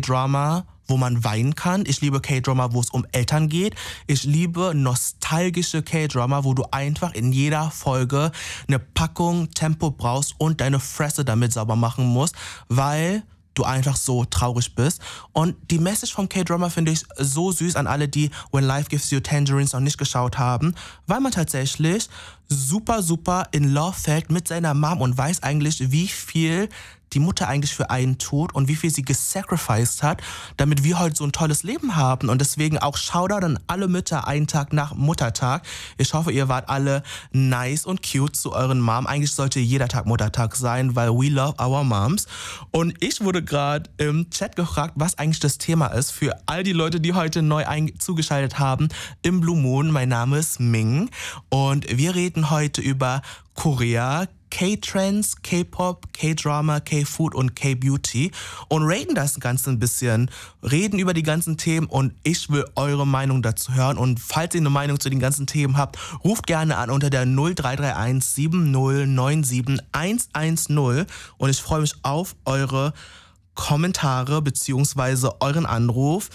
K-Drama, wo man weinen kann. Ich liebe K-Drama, wo es um Eltern geht. Ich liebe nostalgische K-Drama, wo du einfach in jeder Folge eine Packung Tempo brauchst und deine Fresse damit sauber machen musst, weil du einfach so traurig bist. Und die Message vom K-Drama finde ich so süß an alle, die When Life Gives You Tangerines noch nicht geschaut haben, weil man tatsächlich super, super in Love fällt mit seiner Mom und weiß eigentlich, wie viel die Mutter eigentlich für einen tut und wie viel sie gesacrificed hat, damit wir heute so ein tolles Leben haben. Und deswegen auch Shoutout an alle Mütter einen Tag nach Muttertag. Ich hoffe, ihr wart alle nice und cute zu euren Mom. Eigentlich sollte jeder Tag Muttertag sein, weil we love our moms. Und ich wurde gerade im Chat gefragt, was eigentlich das Thema ist für all die Leute, die heute neu zugeschaltet haben im Blue Moon. Mein Name ist Ming und wir reden heute über Korea, K-Trends, K-Pop, K-Drama, K-Food und K-Beauty und raten das Ganze ein bisschen, reden über die ganzen Themen und ich will eure Meinung dazu hören. Und falls ihr eine Meinung zu den ganzen Themen habt, ruft gerne an unter der 0331 7097 110 und ich freue mich auf eure Kommentare bzw. euren Anruf.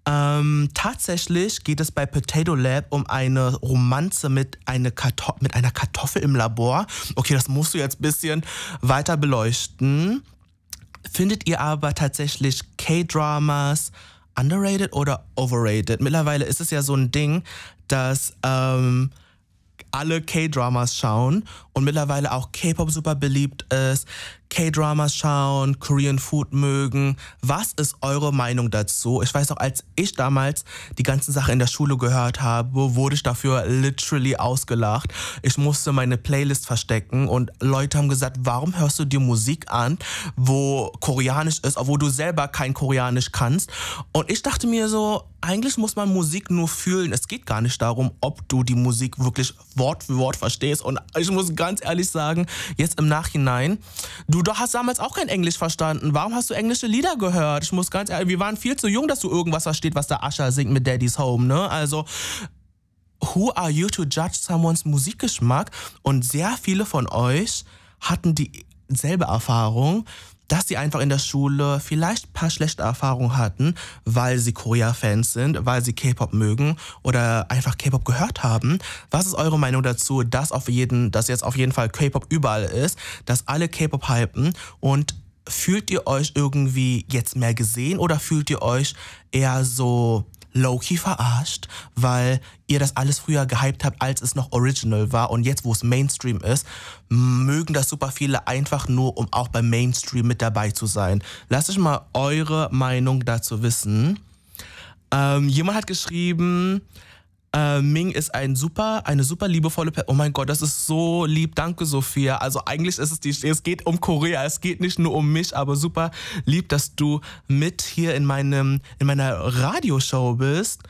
Tatsächlich geht es bei Potato Lab um eine Romanze mit einer Kartoffel im Labor. Okay, das musst du jetzt ein bisschen weiter beleuchten. Findet ihr aber tatsächlich K-Dramas underrated oder overrated? Mittlerweile ist es ja so ein Ding, dass alle K-Dramas schauen und mittlerweile auch K-Pop super beliebt ist, K-Dramas schauen, Korean Food mögen. Was ist eure Meinung dazu? Ich weiß auch, als ich damals die ganzen Sachen in der Schule gehört habe, wurde ich dafür literally ausgelacht. Ich musste meine Playlist verstecken und Leute haben gesagt, warum hörst du dir Musik an, wo Koreanisch ist, obwohl du selber kein Koreanisch kannst? Und ich dachte mir so, eigentlich muss man Musik nur fühlen. Es geht gar nicht darum, ob du die Musik wirklich Wort für Wort verstehst. Und ich muss ganz ehrlich sagen, jetzt im Nachhinein, du hast damals auch kein Englisch verstanden. Warum hast du englische Lieder gehört? Ich muss ganz ehrlich, wir waren viel zu jung, dass du irgendwas verstehst, was der Usher singt mit Daddy's Home, ne? Also, who are you to judge someone's Musikgeschmack? Und sehr viele von euch hatten dieselbe Erfahrung, dass sie einfach in der Schule vielleicht ein paar schlechte Erfahrungen hatten, weil sie Korea-Fans sind, weil sie K-Pop mögen oder einfach K-Pop gehört haben. Was ist eure Meinung dazu, dass jetzt auf jeden Fall K-Pop überall ist, dass alle K-Pop hypen und fühlt ihr euch irgendwie jetzt mehr gesehen oder fühlt ihr euch eher so low-key verarscht, weil ihr das alles früher gehypt habt, als es noch original war und jetzt, wo es Mainstream ist, mögen das super viele einfach nur, um auch beim Mainstream mit dabei zu sein. Lasst euch mal eure Meinung dazu wissen. Jemand hat geschrieben, Ming ist eine super liebevolle Person. Oh mein Gott, das ist so lieb. Danke, Sophia. Also eigentlich ist es geht um Korea. Es geht nicht nur um mich, aber super lieb, dass du mit hier in meiner Radioshow bist.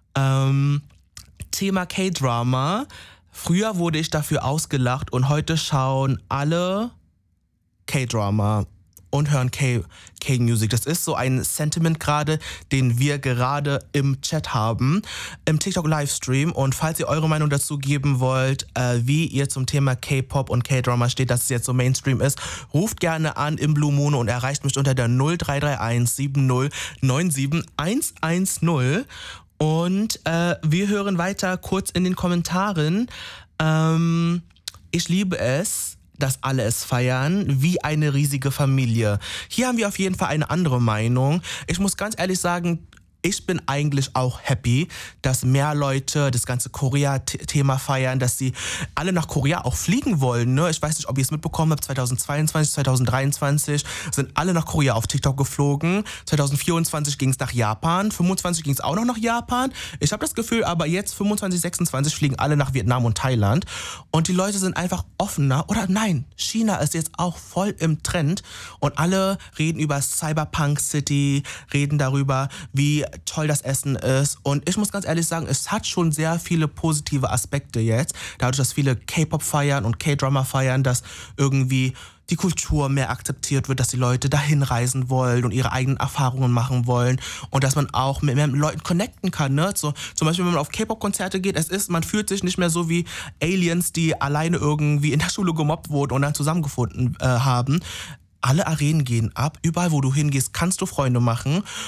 Thema K-Drama. Früher wurde ich dafür ausgelacht und heute schauen alle K-Drama und hören K-Music. Das ist so ein Sentiment gerade, den wir gerade im Chat haben, im TikTok-Livestream. Und falls ihr eure Meinung dazu geben wollt, wie ihr zum Thema K-Pop und K-Drama steht, dass es jetzt so Mainstream ist, ruft gerne an im Blue Moon und erreicht mich unter der 0331 7097 110. Und wir hören weiter kurz in den Kommentaren. Ich liebe es, dass alle es feiern, wie eine riesige Familie. Hier haben wir auf jeden Fall eine andere Meinung. Ich muss ganz ehrlich sagen, ich bin eigentlich auch happy, dass mehr Leute das ganze Korea-Thema feiern, dass sie alle nach Korea auch fliegen wollen. Ne? Ich weiß nicht, ob ihr es mitbekommen habt, 2022, 2023 sind alle nach Korea auf TikTok geflogen. 2024 ging es nach Japan, 2025 ging es auch noch nach Japan. Ich habe das Gefühl, aber jetzt 2025, 2026 fliegen alle nach Vietnam und Thailand. Und die Leute sind einfach offener. Oder nein, China ist jetzt auch voll im Trend. Und alle reden über Cyberpunk City, reden darüber, wie toll das Essen ist. Und ich muss ganz ehrlich sagen, es hat schon sehr viele positive Aspekte jetzt. Dadurch, dass viele K-Pop feiern und K-Drama feiern, dass irgendwie die Kultur mehr akzeptiert wird, dass die Leute dahin reisen wollen und ihre eigenen Erfahrungen machen wollen und dass man auch mit mehr Leuten connecten kann. Ne? So, zum Beispiel, wenn man auf K-Pop-Konzerte geht, man fühlt sich nicht mehr so wie Aliens, die alleine irgendwie in der Schule gemobbt wurden und dann zusammengefunden haben. Alle Arenen gehen ab. Überall, wo du hingehst, kannst du Freunde machen.